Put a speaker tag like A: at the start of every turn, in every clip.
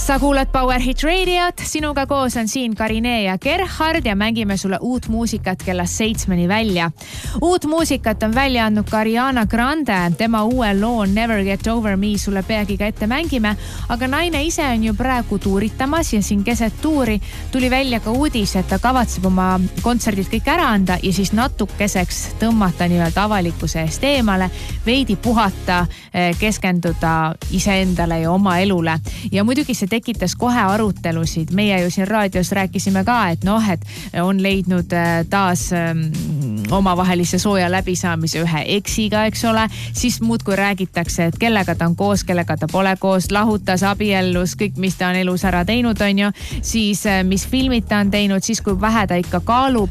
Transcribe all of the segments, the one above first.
A: Sa kuulad Power Hit Radiot, sinuga koos on siin Karine ja Gerhard ja mängime sulle uut muusikat kella 7 välja. Uut muusikat on välja andnud ka Ariana Grande, tema uue loo Never Get Over Me sulle peagi ka ette mängime, aga naine ise on ju praegu tuuritamas ja siin keset tuuri tuli välja ka uudis, et ta kavatseb oma kontserdid kõik ära anda ja siis natukeseks tõmmata nii-öelda avalikkuse eest eemale, veidi puhata, keskenduda iseendale ja oma elule. Ja muidugi see tekitas kohe arutelusid. Meie ju siin raadios rääkisime ka, et et on leidnud taas omavahelise sooja läbisaamise ühe eksiga, eks ole. Siis muudkui räägitakse, et kellega ta on koos, kellega ta pole koos, lahutas, abiellus, kõik, mis ta on elus ära teinud, on ju. Siis mis filmid ta on teinud, siis kui vähe ta ikka kaalub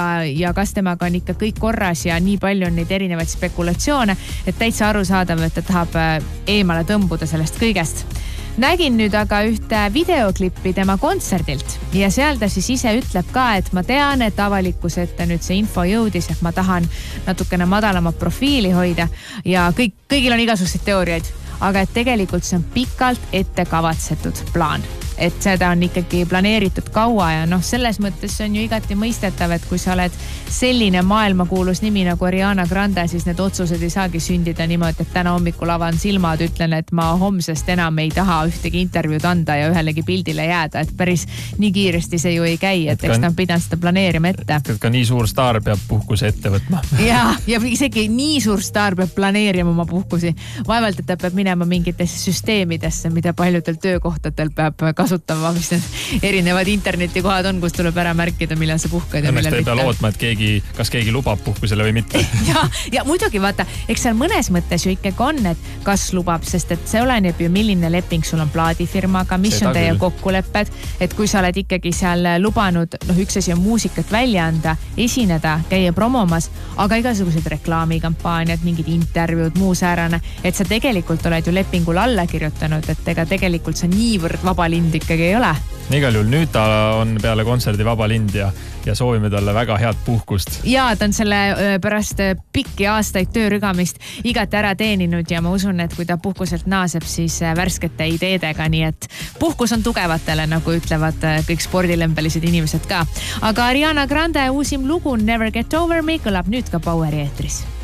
A: ja kas temaga on ikka kõik korras ja nii palju on neid erinevaid spekulatsioone, et täitsa arusaadav, et ta tahab eemale tõmbuda sellest kõigest. Nägin nüüd aga ühte videoklippi tema kontserdilt ja seal ta siis ise ütleb ka, et ma tean, et avalikkuse ette nüüd see info jõudis, et ma tahan natukene madalamat profiili hoida ja kõigil on igasuguseid teooriaid, aga et tegelikult see on pikalt ette kavatsetud plaan. Et seda on ikkagi planeeritud kaua ja selles mõttes on ju igati mõistetav, et kui sa oled selline maailmakuulus nimi nagu Ariana Grande, siis need otsused ei saagi sündida niimoodi, et täna hommikul avan silmad, ütlen, et ma homsest enam ei taha ühtegi intervjuud anda ja ühelegi pildile jääda, et päris nii kiiresti see ju ei käi, et eks ta on pidanud seda planeerima ette.
B: Et ka nii suur staar peab puhkuse ette võtma.
A: Ja isegi nii suur staar peab planeerima oma puhkusi. Vaevalt, et ta peab minema mingitesse süsteemidesse, mida paljudel töökohtadel peab kasutama, mis need erinevad internetikohad on, kus tuleb ära märkida, millal sa puhkad ja millal
B: mitte. Õnneks ta ei pea lootma, et kas keegi lubab puhkusele või mitte.
A: ja muidugi vaata, eks seal mõnes mõttes ju ikkagi on, et kas lubab, sest et see oleneb ju, milline leping sul on plaadifirmaga, mis on teie kokkulepped, et kui sa oled ikkagi seal lubanud, üks asi on muusikat välja anda, esineda, käia promomas, aga igasugused reklaamikampaaniad, mingid intervjuud, muu säärane, et sa tegelikult oled ju lepingul alla kirjutanud, et ega tegelikult sa niivõrd vaba lind ikkagi ei ole.
B: Igal juhul nüüd ta on peale kontserdi vaba lind ja soovime talle väga head puhkust.
A: Ja ta on selle pärast pikki aastaid töörügamist igati ära teeninud ja ma usun, et kui ta puhkuselt naaseb, siis värskete ideedega, nii et puhkus on tugevatele, nagu ütlevad kõik spordilembelised inimesed ka. Aga Ariana Grande uusim lugu Never Get Over Me kõlab nüüd ka Poweri eetris.